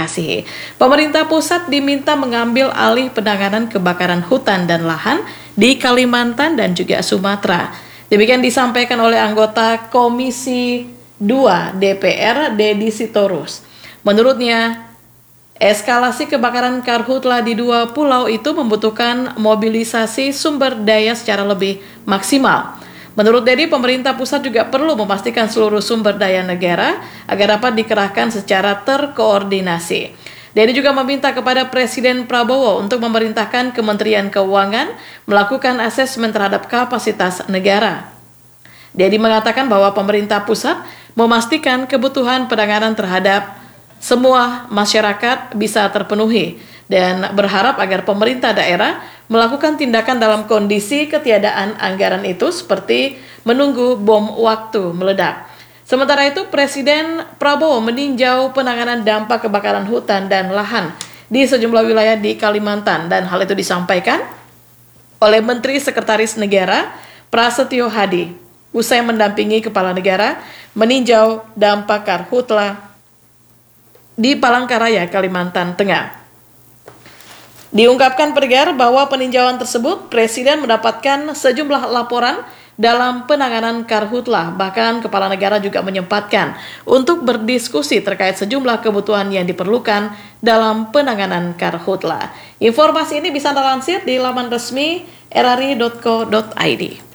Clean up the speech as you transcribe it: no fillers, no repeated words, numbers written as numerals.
dikasihi. Pemerintah pusat diminta mengambil alih penanganan kebakaran hutan dan lahan di Kalimantan dan juga Sumatera. Demikian disampaikan oleh anggota Komisi 2 DPR Dedi Sitorus. Menurutnya, eskalasi kebakaran karhutla di 2 pulau itu membutuhkan mobilisasi sumber daya secara lebih maksimal. Menurut Dedi, pemerintah pusat juga perlu memastikan seluruh sumber daya negara agar dapat dikerahkan secara terkoordinasi. Dedi juga meminta kepada Presiden Prabowo untuk memerintahkan Kementerian Keuangan melakukan asesmen terhadap kapasitas negara. Dedi mengatakan bahwa pemerintah pusat memastikan kebutuhan penanganan terhadap semua masyarakat bisa terpenuhi dan berharap agar pemerintah daerah melakukan tindakan dalam kondisi ketiadaan anggaran itu seperti menunggu bom waktu meledak. Sementara itu, Presiden Prabowo meninjau penanganan dampak kebakaran hutan dan lahan di sejumlah wilayah di Kalimantan dan hal itu disampaikan oleh Menteri Sekretaris Negara Prasetyo Hadi usai mendampingi Kepala Negara meninjau dampak karhutla di Palangkaraya, Kalimantan Tengah. Diungkapkan Pergar bahwa peninjauan tersebut Presiden mendapatkan sejumlah laporan dalam penanganan karhutla. Bahkan Kepala Negara juga menyempatkan untuk berdiskusi terkait sejumlah kebutuhan yang diperlukan dalam penanganan karhutla. Informasi ini bisa Anda lansir di laman resmi rri.co.id.